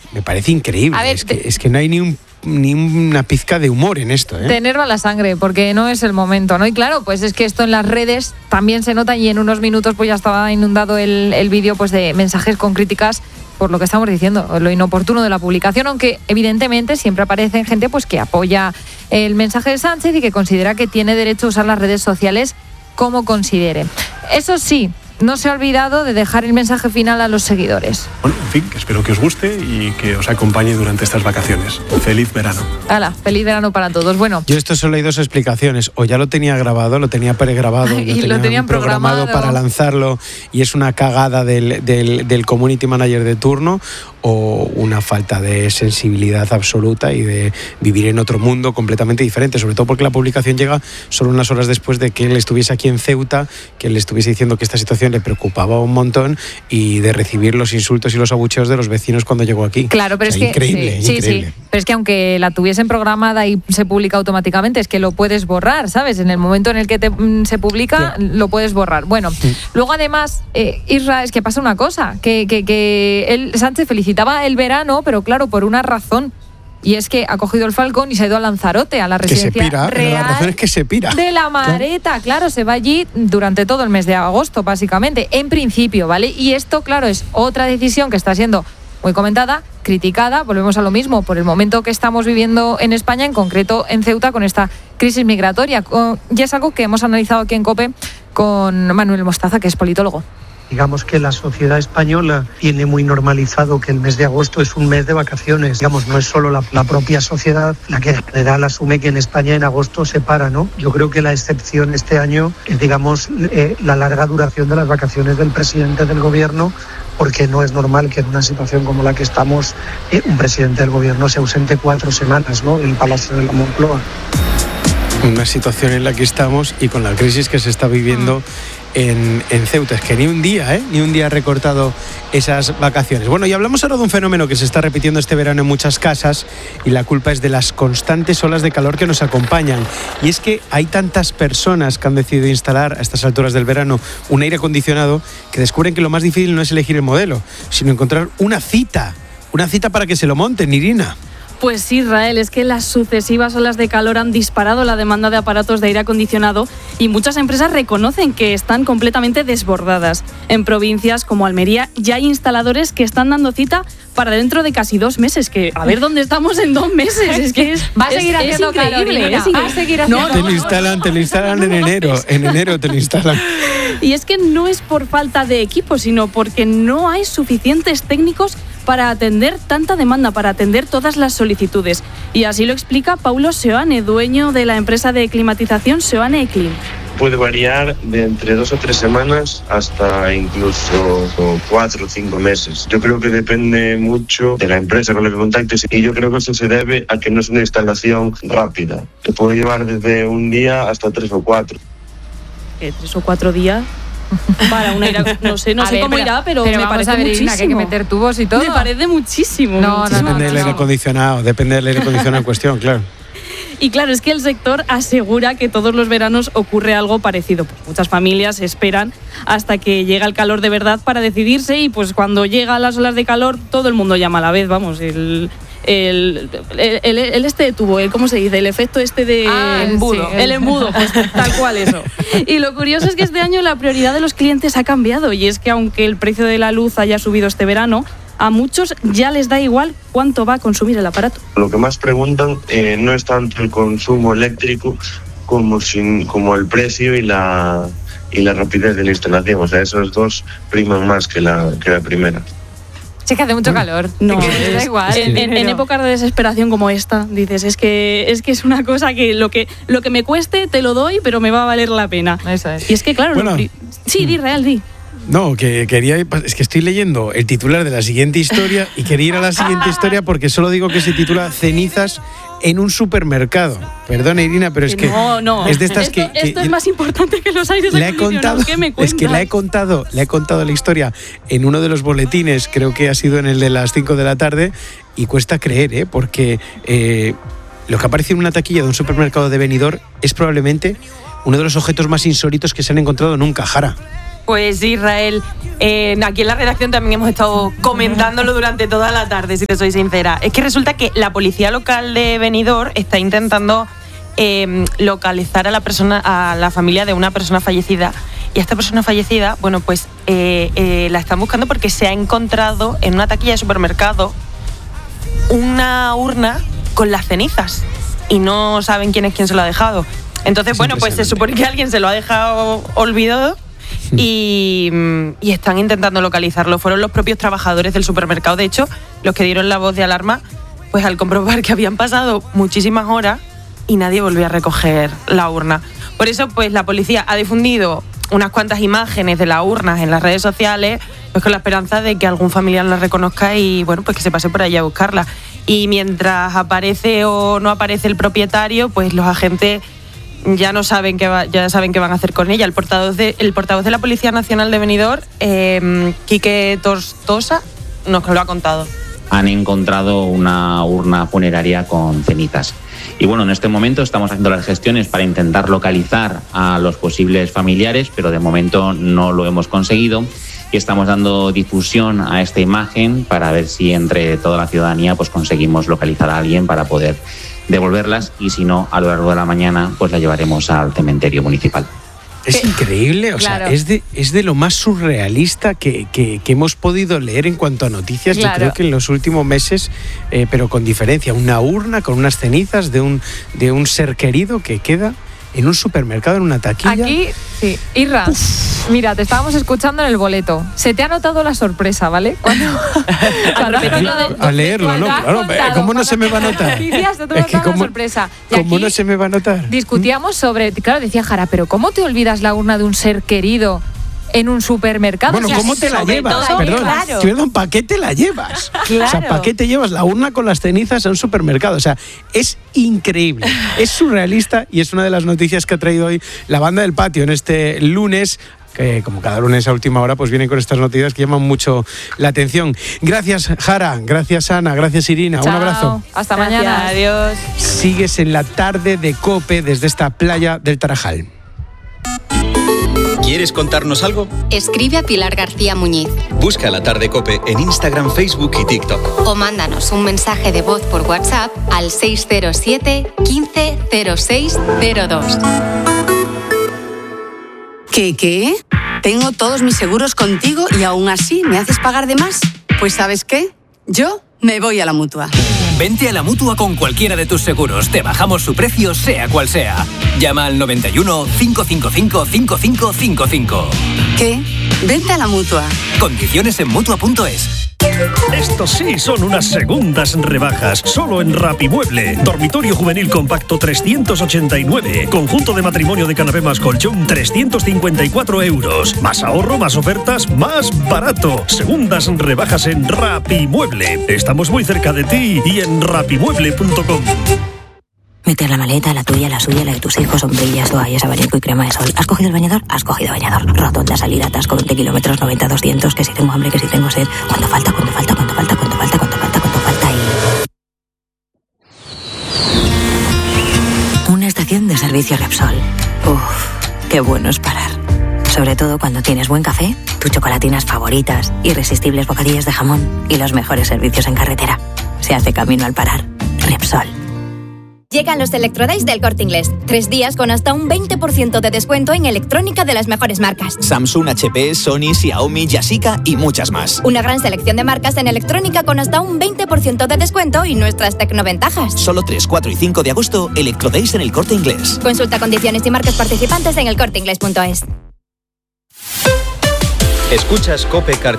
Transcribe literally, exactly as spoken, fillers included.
me parece increíble. A ver, es, que, te... es que no hay ni un ni una pizca de humor en esto, ¿eh? Te enerva la sangre porque no es el momento, ¿no? Y claro, pues es que esto en las redes también se nota y en unos minutos pues ya estaba inundado el, el vídeo pues de mensajes con críticas por lo que estamos diciendo, lo inoportuno de la publicación, aunque evidentemente siempre aparece gente pues que apoya el mensaje de Sánchez y que considera que tiene derecho a usar las redes sociales como considere. Eso sí, no se ha olvidado de dejar el mensaje final a los seguidores. Bueno, en fin, que espero que os guste y que os acompañe durante estas vacaciones. Feliz verano. Hala, feliz verano para todos. Bueno, yo esto solo hay dos explicaciones. O ya lo tenía grabado, lo tenía pregrabado, y lo, lo tenían programado. programado para lanzarlo y es una cagada del, del, del community manager de turno, o una falta de sensibilidad absoluta y de vivir en otro mundo completamente diferente, sobre todo porque la publicación llega solo unas horas después de que él estuviese aquí en Ceuta, que él estuviese diciendo que esta situación le preocupaba un montón y de recibir los insultos y los abucheos de los vecinos cuando llegó aquí. Claro, pero o sea, es que increíble, sí, increíble. Sí, sí, pero es que aunque la tuviesen programada y se publica automáticamente, es que lo puedes borrar, ¿sabes? En el momento en el que te, se publica, sí, lo puedes borrar. Bueno, sí. Luego además, eh, Isra, es que pasa una cosa, que, que, que él, Sánchez felicitaba el verano, pero claro, por una razón. Y es que ha cogido el Falcón y se ha ido a Lanzarote, a la residencia que se pira, real la razón es que se pira. de La Mareta. Claro. claro, se va allí durante todo el mes de agosto, básicamente, en principio, ¿vale? Y esto, claro, es otra decisión que está siendo muy comentada, criticada, volvemos a lo mismo, por el momento que estamos viviendo en España, en concreto en Ceuta, con esta crisis migratoria. Y es algo que hemos analizado aquí en COPE con Manuel Mostaza, que es politólogo. Digamos que la sociedad española tiene muy normalizado que el mes de agosto es un mes de vacaciones. Digamos, no es solo la, la propia sociedad la que en general asume que en España en agosto se para, ¿no? Yo creo que la excepción este año es, digamos, eh, la larga duración de las vacaciones del presidente del gobierno, porque no es normal que en una situación como la que estamos eh, un presidente del gobierno se ausente cuatro semanas, ¿no?, del Palacio de la Moncloa. Una situación en la que estamos y con la crisis que se está viviendo en, en Ceuta. Es que ni un día, ¿eh? Ni un día ha recortado esas vacaciones. Bueno, y hablamos ahora de un fenómeno que se está repitiendo este verano en muchas casas y la culpa es de las constantes olas de calor que nos acompañan. Y es que hay tantas personas que han decidido instalar a estas alturas del verano un aire acondicionado que descubren que lo más difícil no es elegir el modelo, sino encontrar una cita. Una cita para que se lo monten, Irina. Pues sí, Israel, es que las sucesivas olas de calor han disparado la demanda de aparatos de aire acondicionado y muchas empresas reconocen que están completamente desbordadas. En provincias como Almería ya hay instaladores que están dando cita para dentro de casi dos meses, que a ver dónde estamos en dos meses. Es que es, va a seguir es, haciendo es increíble, calor, es va a seguir haciendo no, te lo instalan, te lo instalan en enero, en enero te lo instalan. Y es que no es por falta de equipo, sino porque no hay suficientes técnicos para atender tanta demanda, para atender todas las solicitudes. Y así lo explica Paulo Seoane, dueño de la empresa de climatización Seoane Eclim. Puede variar de entre dos o tres semanas hasta incluso cuatro o cinco meses. Yo creo que depende mucho de la empresa con la que contactes y yo creo que eso se debe a que no es una instalación rápida. Te puede llevar desde un día hasta tres o cuatro. ¿Qué, tres o cuatro días? Para una aire, no sé, no a sé ver, cómo pero, irá, pero, pero me vamos parece a ver, muchísimo. Irina, que hay que meter tubos y todo. Me parece muchísimo. No, muchísimo. Depende del no, aire no. acondicionado, depende del aire acondicionado en cuestión, claro. Y claro, es que el sector asegura que todos los veranos ocurre algo parecido. Pues muchas familias esperan hasta que llega el calor de verdad para decidirse y pues cuando llegan las olas de calor todo el mundo llama a la vez, vamos, el... El, el, el, el este de tubo, el, ¿cómo se dice? El efecto este de ah, embudo. Sí, el... el embudo, pues tal cual eso. Y lo curioso es que este año la prioridad de los clientes ha cambiado y es que aunque el precio de la luz haya subido este verano, a muchos ya les da igual cuánto va a consumir el aparato. Lo que más preguntan eh, no es tanto el consumo eléctrico como, sin, como el precio y la, y la rapidez de la instalación. O sea, esos dos priman más que la, que la primera. Sí, que hace mucho calor. No, es, da igual. En, en, en épocas de desesperación como esta, dices, es que es que es una cosa que lo que lo que me cueste te lo doy, pero me va a valer la pena. Eso es. Y es que claro, bueno, lo, sí, di real, di. No, que quería es que estoy leyendo el titular de la siguiente historia y quería ir a la siguiente historia porque solo digo que se titula Cenizas en un supermercado. Perdona, Irina, pero es que no, no. es de estas esto, que, que esto es más importante que los aires le he contado, ¿qué me cuentas? es que le he contado, le he contado la historia en uno de los boletines, creo que ha sido en el de las cinco de la tarde y cuesta creer, ¿eh? Porque eh, lo que aparece en una taquilla de un supermercado de Benidorm es probablemente uno de los objetos más insólitos que se han encontrado nunca, Jara. Pues Israel, eh, aquí en la redacción también hemos estado comentándolo durante toda la tarde, si te soy sincera. Es que resulta que la policía local de Benidorm está intentando eh, localizar a la persona, a la familia de una persona fallecida. Y a esta persona fallecida, bueno, pues eh, eh, la están buscando porque se ha encontrado en una taquilla de supermercado una urna con las cenizas y no saben quién es quien se lo ha dejado. Entonces, bueno, pues se supone que alguien se lo ha dejado olvidado y, y están intentando localizarlo. Fueron los propios trabajadores del supermercado, de hecho, los que dieron la voz de alarma, pues al comprobar que habían pasado muchísimas horas y nadie volvió a recoger la urna. Por eso, pues la policía ha difundido unas cuantas imágenes de las urnas en las redes sociales, pues con la esperanza de que algún familiar las reconozca y, bueno, pues que se pase por allá a buscarla. Y mientras aparece o no aparece el propietario, pues los agentes ya no saben qué va, ya saben qué van a hacer con ella. El portavoz de, el portavoz de la Policía Nacional de Benidorm, eh, Quique Tortosa, nos lo ha contado. Han encontrado una urna funeraria con cenizas. Y bueno, en este momento estamos haciendo las gestiones para intentar localizar a los posibles familiares, pero de momento no lo hemos conseguido. Y estamos dando difusión a esta imagen para ver si entre toda la ciudadanía pues conseguimos localizar a alguien para poder devolverlas, y si no, a lo largo de la mañana pues la llevaremos al cementerio municipal. Es increíble, o claro. sea, es de, es de lo más surrealista que, que, que hemos podido leer en cuanto a noticias, claro. Yo creo que en los últimos meses, eh, pero con diferencia, una urna con unas cenizas de un, de un ser querido que queda en un supermercado, en una taquilla. Aquí, sí. Irra, Uf. mira, te estábamos escuchando en el boleto. Se te ha notado la sorpresa, ¿vale? Cuando, cuando a, a leerlo, ¿no? Claro, contado, ¿cómo no se me va a notar? Noticias, te es que cómo, la sorpresa. Y ¿Cómo aquí no se me va a notar? Discutíamos sobre, claro, decía Jara, pero ¿cómo te olvidas la urna de un ser querido en un supermercado? Bueno, o sea, ¿cómo te la llevas? Todo, perdón, claro. perdón, ¿para qué te la llevas? Claro. O sea, ¿para qué te llevas la urna con las cenizas a un supermercado? O sea, es increíble, es surrealista y es una de las noticias que ha traído hoy la banda del patio en este lunes, que como cada lunes a última hora pues vienen con estas noticias que llaman mucho la atención. Gracias, Jara, gracias, Ana, gracias, Irina. Chao. Un abrazo. Hasta gracias. Mañana. Adiós. Sigues en la tarde de COPE desde esta playa del Tarajal. ¿Quieres contarnos algo? Escribe a Pilar García Muñiz. Busca La Tarde COPE en Instagram, Facebook y TikTok. O mándanos un mensaje de voz por WhatsApp al seis cero siete, quince, cero seis cero dos. ¿Qué, qué? Tengo todos mis seguros contigo y aún así me haces pagar de más. Pues ¿sabes qué? Yo me voy a la Mutua. Vente a la Mutua con cualquiera de tus seguros. Te bajamos su precio, sea cual sea. Llama al noventa y uno, cinco cinco cinco, cinco cinco cinco cinco. ¿Qué? Vente a la Mutua. Condiciones en Mutua punto es. Estos sí son unas segundas rebajas. Solo en Rapimueble. Dormitorio juvenil compacto trescientos ochenta y nueve. Conjunto de matrimonio de canapé más colchón trescientos cincuenta y cuatro euros. Más ahorro, más ofertas, más barato. Segundas rebajas en Rapimueble. Estamos muy cerca de ti y en rapimueble punto com. Meter la maleta, la tuya, la suya, la de tus hijos, sombrillas, toallas, abanico y crema de sol. ¿Has cogido el bañador? Has cogido bañador. Rotonda, salida, atasco, veinte kilómetros, noventa, doscientos. Que si tengo hambre, que si tengo sed. ¿Cuánto falta? ¿Cuánto falta? ¿Cuánto falta? ¿Cuánto falta? ¿Cuánto falta? ¿Cuánto falta? Y... una estación de servicio Repsol. Uff, qué bueno es parar. Sobre todo cuando tienes buen café, tus chocolatinas favoritas, irresistibles bocadillos de jamón y los mejores servicios en carretera. Se hace camino al parar. Repsol. Llegan los Electrodays del Corte Inglés. Tres días con hasta un veinte por ciento de descuento en electrónica de las mejores marcas. Samsung, H P, Sony, Xiaomi, Yashica y muchas más. Una gran selección de marcas en electrónica con hasta un veinte por ciento de descuento y nuestras tecnoventajas. Solo tres, cuatro y cinco de agosto, Electrodays en el Corte Inglés. Consulta condiciones y marcas participantes en el corte inglés punto es. Escuchas COPE Cartagena.